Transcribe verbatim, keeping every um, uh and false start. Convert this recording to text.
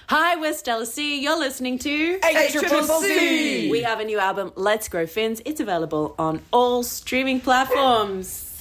Hi, we're Stella C. You're listening to A Triple C. We have a new album, Let's Grow Fins. It's available on all streaming platforms.